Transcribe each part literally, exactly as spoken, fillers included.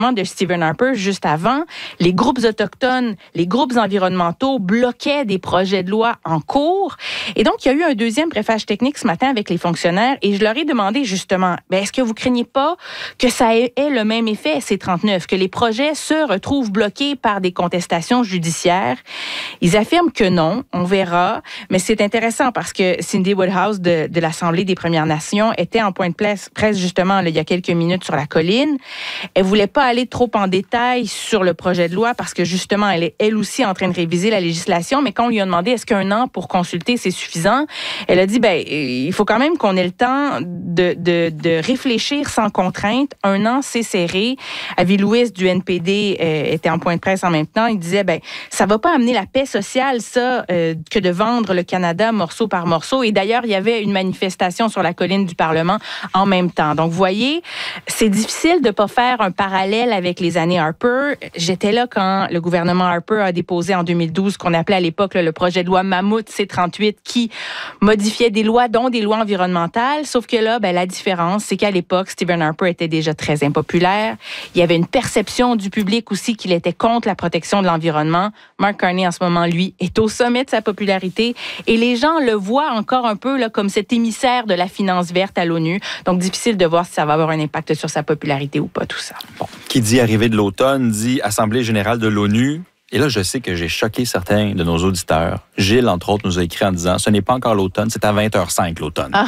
de Stephen Harper juste avant, les groupes autochtones, les groupes environnementaux bloquaient des projets de loi en cours. Et donc, il y a eu un deuxième briefage technique ce matin avec les fonctionnaires et je leur ai demandé justement, ben, est-ce que vous craignez pas que ça ait, ait le même effet, C trente-neuf, que les projets se retrouvent bloqués par des contestations judiciaires? Ils affirment que non, on verra, mais c'est intéressant parce que Cindy Woodhouse de, de l'Assemblée des Premières Nations était en point de presse, presse justement là, il y a quelques minutes sur la colline. Elle voulait pas aller trop en détail sur le projet de loi parce que justement, elle est elle aussi en train de réviser la législation, mais quand on lui a demandé est-ce qu'un an pour consulter, c'est suffisant, elle a dit, ben il faut quand même qu'on ait le temps de, de, de réfléchir sans contrainte. Un an, c'est serré. Avi Lewis du N P D euh, était en point de presse en même temps. Il disait, ben ça va pas amener la paix sociale, ça, euh, que de vendre le Canada morceau par morceau. Et d'ailleurs, il y avait une manifestation sur la colline du Parlement en même temps. Donc, vous voyez, c'est difficile de pas faire un parallèle avec les années Harper. J'étais là quand le gouvernement Harper a déposé en deux mille douze ce qu'on appelait à l'époque là, le projet de loi Mammouth C trente-huit qui modifiait des lois, dont des lois environnementales. Sauf que là, ben, la différence, c'est qu'à l'époque, Stephen Harper était déjà très impopulaire. Il y avait une perception du public aussi qu'il était contre la protection de l'environnement. Mark Carney, en ce moment, lui, est au sommet de sa popularité et les gens le voient encore un peu là, comme cet émissaire de la finance verte à l'ONU. Donc, difficile de voir si ça va avoir un impact sur sa popularité ou pas, tout ça. Bon. Qui dit arrivée de l'automne, dit Assemblée générale de l'ONU. Et là, je sais que j'ai choqué certains de nos auditeurs. Gilles, entre autres, nous a écrit en disant « Ce n'est pas encore l'automne, c'est à vingt heures cinq l'automne. Ah, »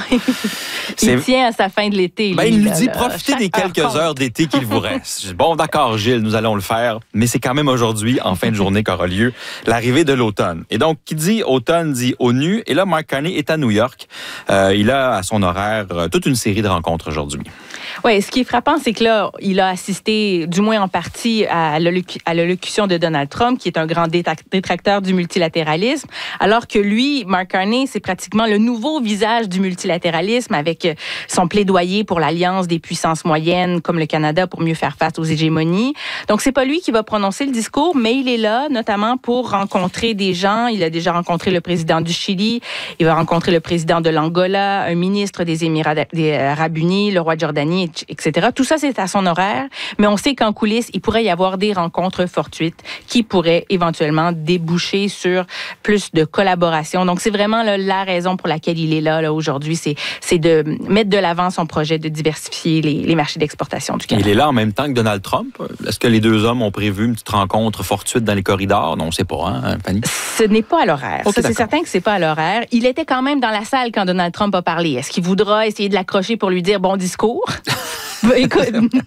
Il tient à sa fin de l'été. Ben, lui, il nous là, dit « là, Profitez des quelques heure heures d'été qu'il vous reste. » Bon, d'accord, Gilles, nous allons le faire. Mais c'est quand même aujourd'hui, en fin de journée, qu'aura lieu l'arrivée de l'automne. Et donc, qui dit automne dit ONU. Et là, Mark Carney est à New York. Euh, il a à son horaire toute une série de rencontres aujourd'hui. Oui, ce qui est frappant, c'est que là, il a assisté, du moins en partie, à l'allocution de Donald Trump, qui est un grand détracteur du multilatéralisme, alors que lui, Mark Carney, c'est pratiquement le nouveau visage du multilatéralisme avec son plaidoyer pour l'alliance des puissances moyennes comme le Canada pour mieux faire face aux hégémonies. Donc, c'est pas lui qui va prononcer le discours, mais il est là, notamment pour rencontrer des gens. Il a déjà rencontré le président du Chili, il va rencontrer le président de l'Angola, un ministre des Émirats arabes unis, le roi de Jordanie, et cetera. Tout ça, c'est à son horaire, mais on sait qu'en coulisses, il pourrait y avoir des rencontres fortuites qui pourraient éventuellement déboucher sur plus de collaboration. Donc, c'est vraiment là, la raison pour laquelle il est là, là aujourd'hui, c'est, c'est de mettre de l'avant son projet de diversifier les, les marchés d'exportation du Canada. Il est là en même temps que Donald Trump. Est-ce que les deux hommes ont prévu une petite rencontre fortuite dans les corridors? Non, on ne sait pas, hein, Fanny? Ce n'est pas à l'horaire. Okay, ça, d'accord. C'est certain que c'est pas à l'horaire. Il était quand même dans la salle quand Donald Trump a parlé. Est-ce qu'il voudra essayer de l'accrocher pour lui dire bon discours? Ben, écoute,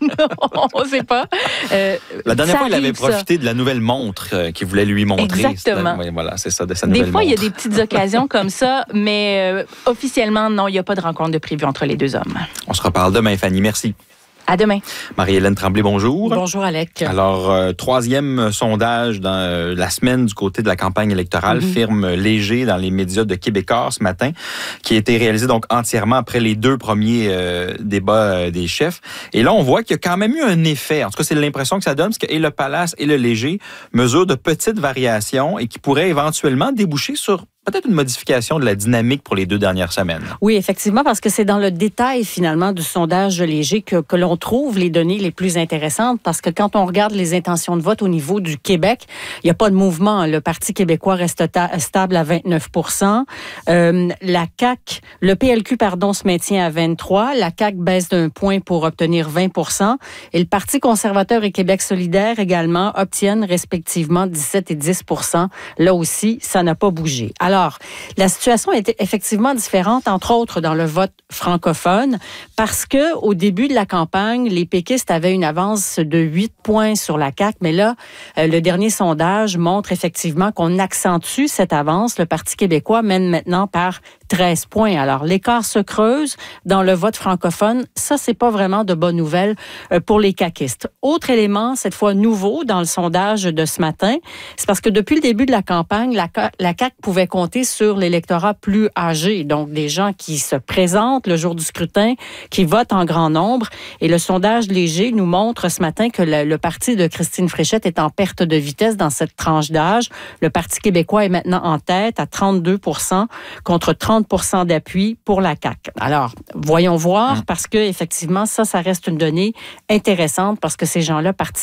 on ne sait pas. Euh, la dernière fois, il avait ça. profité de la nouvelle montre euh, qu'il voulait lui montrer. Exactement. Oui, voilà, c'est ça, de sa des nouvelle fois, montre. il y a des petites occasions comme ça, mais euh, officiellement, non, il n'y a pas de rencontre de prévu entre les deux hommes. On se reparle demain, Fanny. Merci. À demain. Marie-Hélène Tremblay, bonjour. Bonjour, Alec. Alors, euh, troisième sondage dans euh, la semaine du côté de la campagne électorale, mm-hmm. firme Léger dans les médias de Québécois ce matin, qui a été réalisé donc entièrement après les deux premiers euh, débats euh, des chefs. Et là, on voit qu'il y a quand même eu un effet. En tout cas, c'est l'impression que ça donne, parce que et le Palace et le Léger mesurent de petites variations et qui pourraient éventuellement déboucher sur peut-être une modification de la dynamique pour les deux dernières semaines. Oui, effectivement, parce que c'est dans le détail, finalement, du sondage Léger que, que l'on trouve les données les plus intéressantes, parce que quand on regarde les intentions de vote au niveau du Québec, il n'y a pas de mouvement. Le Parti québécois reste ta- stable à vingt-neuf pour cent. Euh, la C A Q, le P L Q, pardon, se maintient à vingt-trois. La C A Q baisse d'un point pour obtenir vingt pour cent. Et le Parti conservateur et Québec solidaire également obtiennent respectivement dix-sept et dix pour cent. Là aussi, ça n'a pas bougé. Alors, Alors, la situation est effectivement différente, entre autres dans le vote francophone, parce que au début de la campagne, les péquistes avaient une avance de huit points sur la C A Q, mais là, euh, le dernier sondage montre effectivement qu'on accentue cette avance. Le Parti québécois mène maintenant par treize points. Alors, l'écart se creuse dans le vote francophone. Ça, c'est pas vraiment de bonnes nouvelles euh, pour les caquistes. Autre élément, cette fois nouveau dans le sondage de ce matin, c'est parce que depuis le début de la campagne, la, la C A Q pouvait compter sur l'électorat plus âgé, donc des gens qui se présentent le jour du scrutin, qui votent en grand nombre. Et le sondage Léger nous montre ce matin que le, le parti de Christine Fréchette est en perte de vitesse dans cette tranche d'âge. Le Parti québécois est maintenant en tête à trente-deux pour cent contre trente pour cent d'appui pour la C A Q. Alors, voyons voir, parce que effectivement, ça, ça reste une donnée intéressante parce que ces gens-là participent